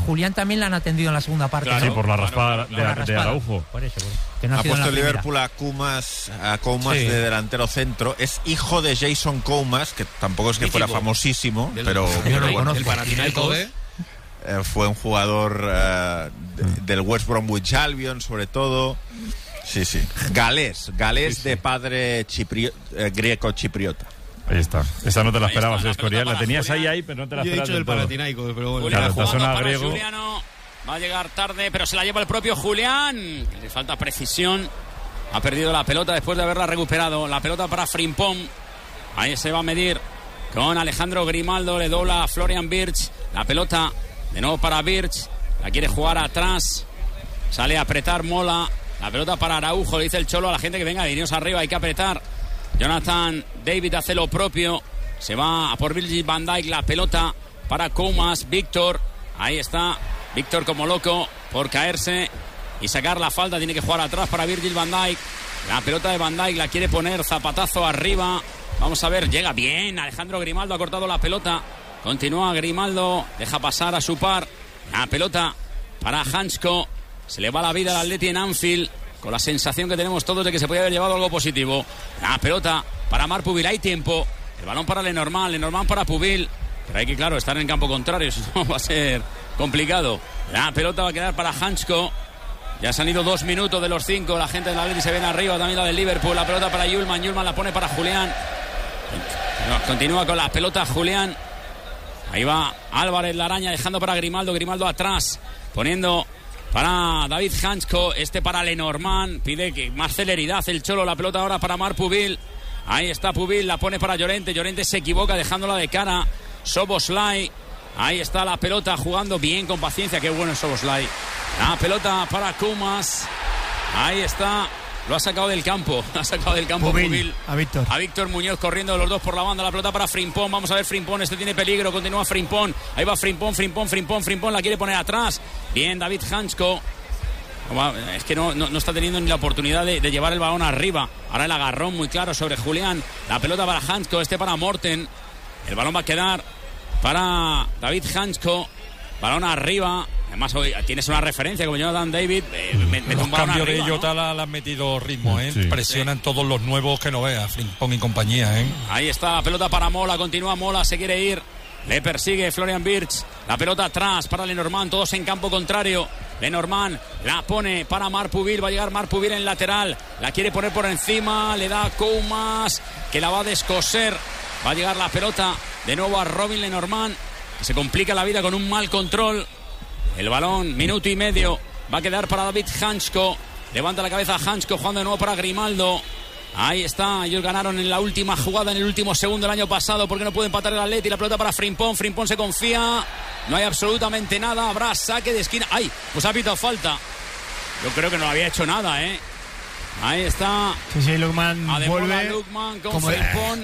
Julián también la han atendido en la segunda parte. Claro, ¿no? sí, por la raspada de Araujo. Por eso. Que no ha puesto el Liverpool a Koumas de delantero centro. Es hijo de Jason Koumas, que tampoco es que fuera famosísimo, pero bueno, el Panathinaikos. Fue un jugador del West Bromwich Albion, sobre todo. Sí. Galés de padre greco-chipriota. Ahí está. Esa no te la esperabas, Escorial. La tenías ahí, pero no te la esperabas. Yo he dicho el Panathinaikos, pero bueno. Claro, esta zona griego. Juliano va a llegar tarde, pero se la lleva el propio Julián. Le falta precisión. Ha perdido la pelota después de haberla recuperado. La pelota para Frimpong. Ahí se va a medir con Alejandro Grimaldo. Le dobla a Florian Wirtz. La pelota de nuevo para Wirtz. La quiere jugar atrás. Sale a apretar Mola. La pelota para Araujo. Le dice el Cholo a la gente que venga, vinieros arriba, hay que apretar. Jonathan David hace lo propio. Se va a por Virgil van Dijk. La pelota para Koumas. Víctor. Ahí está. Víctor como loco por caerse y sacar la falta. Tiene que jugar atrás para Virgil van Dijk. La pelota de Van Dijk la quiere poner. Zapatazo arriba. Vamos a ver. Llega bien. Alejandro Grimaldo ha cortado la pelota. Continúa Grimaldo. Deja pasar a su par. La pelota para Hansko. Se le va la vida al Atleti en Anfield, con la sensación que tenemos todos de que se podía haber llevado algo positivo. La pelota para Marc Pubil. Hay tiempo. El balón para Lenormand para Pubil. Pero hay que, claro, estar en el campo contrario. Eso va a ser complicado. La pelota va a quedar para Hansko. Ya se han ido 2 minutos de los 5. La gente del Atleti se viene arriba. También la del Liverpool. La pelota para Yulman. Yulman la pone para Julián. Continúa con la pelota Julián. Ahí va Álvarez, la araña, dejando para Grimaldo. Grimaldo atrás. Poniendo para David Hansko, para Lenormand, pide que más celeridad el Cholo. La pelota ahora para Marc Pubil. Ahí está Pubil, la pone para Llorente. Llorente se equivoca dejándola de cara. Szoboszlai, ahí está la pelota, jugando bien, con paciencia. Qué bueno es Szoboszlai. La pelota para Koumas. Ahí está. Lo ha sacado del campo. Ha sacado del campo Pubil. A Víctor Muñoz corriendo los dos por la banda. La pelota para Frimpong. Vamos a ver Frimpong. Tiene peligro. Continúa Frimpong. Ahí va Frimpong. La quiere poner atrás. Bien, David Hansko. Es que no está teniendo ni la oportunidad de llevar el balón arriba. Ahora el agarrón muy claro sobre Julián. La pelota para Hansko. Para Morten. El balón va a quedar para David Hansko. Balón arriba. Además, hoy tienes una referencia como Jonathan David. Los cambios de Jota le han metido ritmo, ¿eh? Sí. Presionan todos los nuevos que no veas, Frimpong y compañía, ¿eh? Ahí está la pelota para Mola. Continúa Mola, se quiere ir. Le persigue Florian Wirtz. La pelota atrás para Lenormand. Todos en campo contrario. Lenormand la pone para Marc Pubil. Va a llegar Marc Pubil en lateral. La quiere poner por encima. Le da Koumas, que la va a descoser. Va a llegar la pelota de nuevo a Robin Lenormand. Se complica la vida con un mal control. El balón, minuto y medio, va a quedar para David Hansko. Levanta la cabeza Hansko, jugando de nuevo para Grimaldo. Ahí está, ellos ganaron en la última jugada, en el último segundo el año pasado, porque no puede empatar el Atleti. La pelota para Frimpong. Frimpong se confía, no hay absolutamente nada. Habrá saque de esquina. ¡Ay! Pues ha pitado falta. Yo creo que no había hecho nada, ¿eh? Ahí está. Sí, Lukman vuelve. Lukman con Frimpong.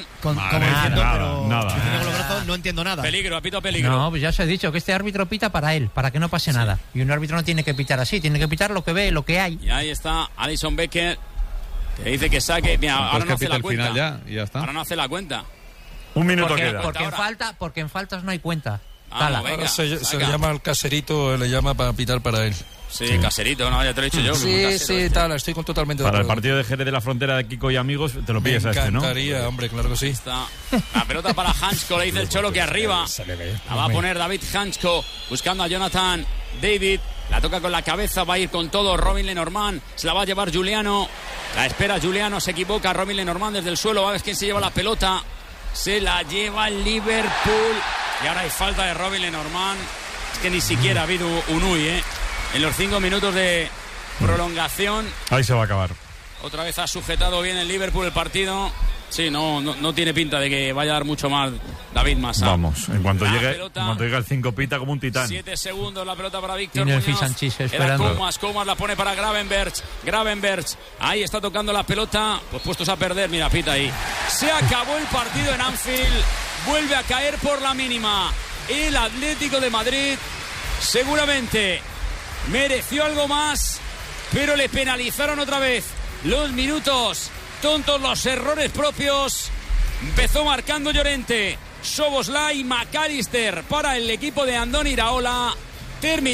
Nada. No entiendo nada. Peligro, apito peligro. No, pues ya os he dicho que este árbitro pita para él, para que no pase nada. Y un árbitro no tiene que pitar así, tiene que pitar lo que ve, lo que hay. Y ahí está Alisson Becker, que dice que saque. Mira, ahora no hace la cuenta. Ya está. Ahora no hace la cuenta. Un minuto queda. Porque en faltas no hay cuenta. Venga, ahora se llama al caserito, le llama para pitar para él. Sí, Caserito, no, ya te lo he dicho yo. Sí, estoy totalmente de acuerdo. Para el partido de Jerez de la Frontera de Kiko y amigos, te lo pillas a este, ¿no? Me encantaría, hombre, claro que sí. Está la pelota para Hansko, le dice el Cholo que arriba. La va a poner David Hansko, buscando a Jonathan David. La toca con la cabeza, va a ir con todo Robin Lenormand. Se la va a llevar Giuliano. La espera Giuliano, se equivoca Robin Lenormand desde el suelo. Va a ver quién se lleva la pelota. Se la lleva el Liverpool. Y ahora hay falta de Robin Lenormand. Es que ni siquiera ha habido un UI, en los 5 minutos de prolongación. Ahí se va a acabar. Otra vez ha sujetado bien el Liverpool el partido. Sí, no tiene pinta de que vaya a dar mucho más David Massa. Vamos, en cuanto llegue el 5 pita como un titán. 7 segundos, la pelota para Víctor Muñoz. Esperando. Koumas la pone para Gravenberch. Ahí está tocando la pelota, pues puestos a perder, mira, pita ahí. Se acabó el partido en Anfield. Vuelve a caer por la mínima el Atlético de Madrid. Seguramente mereció algo más, pero le penalizaron otra vez los minutos tontos, los errores propios. Empezó marcando Llorente, Szoboszlai, McAllister para el equipo de Andoni Iraola. Terminó